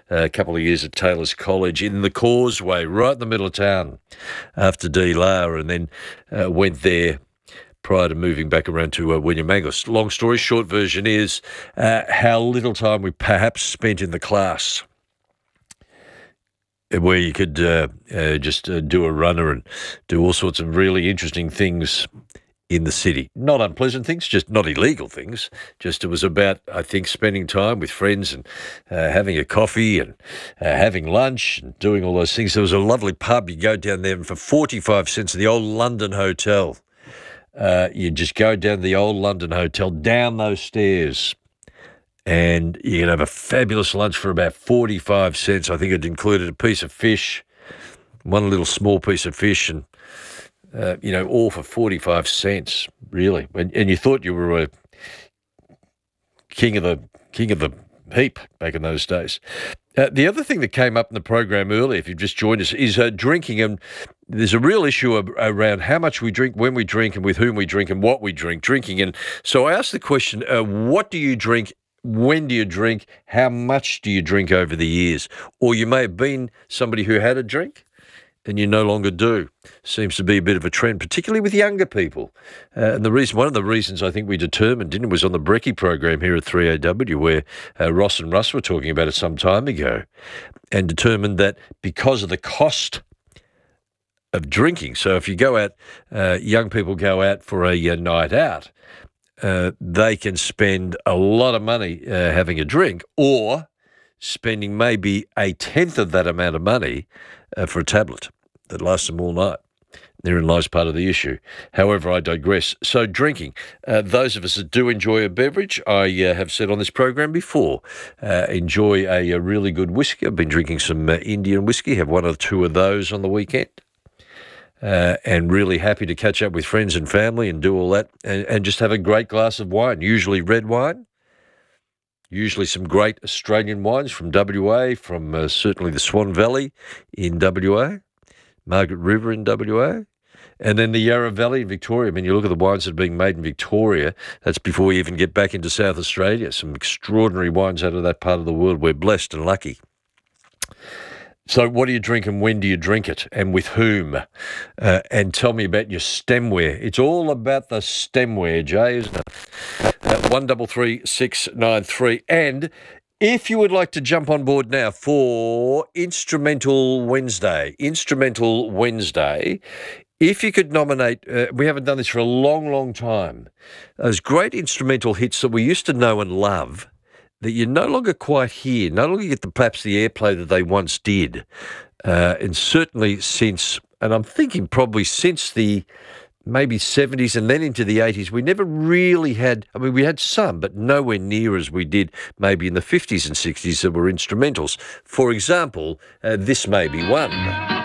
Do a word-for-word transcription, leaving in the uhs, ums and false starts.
a couple of years at Taylor's College in the Causeway, right in the middle of town after De La, and then uh, went there prior to moving back around to uh, William Angus. Long story short version is uh, how little time we perhaps spent in the class, where you could uh, uh, just uh, do a runner and do all sorts of really interesting things in the city. Not unpleasant things, just not illegal things. Just it was about, I think, spending time with friends and uh, having a coffee and uh, having lunch and doing all those things. There was a lovely pub. You go down there and for forty-five cents at the old London Hotel. Uh, you just go down to the old London Hotel, down those stairs, and you can have a fabulous lunch for about forty-five cents. I think it included a piece of fish, one little small piece of fish, and, uh, you know, all for forty-five cents, really. And, and you thought you were a king of the king of the heap back in those days. Uh, the other thing that came up in the program earlier, if you've just joined us, is uh, drinking. And there's a real issue ab- around how much we drink, when we drink, and with whom we drink, and what we drink, drinking. And so I asked the question, uh, what do you drink? When do you drink? How much do you drink over the years? Or you may have been somebody who had a drink and you no longer do. Seems to be a bit of a trend, particularly with younger people. Uh, and the reason, one of the reasons I think we determined, didn't it, was on the Brekkie program here at three A W, where uh, Ross and Russ were talking about it some time ago, and determined that because of the cost of drinking, so if you go out, uh, young people go out for a, a night out, uh, they can spend a lot of money uh, having a drink, or spending maybe a tenth of that amount of money uh, for a tablet that lasts them all night. Therein lies part of the issue. However, I digress. So drinking, uh, those of us that do enjoy a beverage, I uh, have said on this program before, uh, enjoy a, a really good whiskey. I've been drinking some uh, Indian whiskey, have one or two of those on the weekend. Uh, and really happy to catch up with friends and family and do all that, and, and just have a great glass of wine, usually red wine. Usually some great Australian wines from W A, from uh, certainly the Swan Valley in W A, Margaret River in W A, and then the Yarra Valley in Victoria. I mean, you look at the wines that are being made in Victoria, that's before we even get back into South Australia. Some extraordinary wines out of that part of the world. We're blessed and lucky. So what do you drink and when do you drink it and with whom? Uh, and tell me about your stemware. It's all about the stemware, Jay, isn't it? Uh, one double three six nine three. And if you would like to jump on board now for Instrumental Wednesday, Instrumental Wednesday, if you could nominate, uh, we haven't done this for a long, long time, those great instrumental hits that we used to know and love, that you no longer quite hear, no longer get the, perhaps the airplay that they once did. Uh, and certainly since, and I'm thinking probably since the maybe seventies and then into the eighties, we never really had, I mean, we had some, but nowhere near as we did maybe in the fifties and sixties that were instrumentals. For example, uh, this may be one.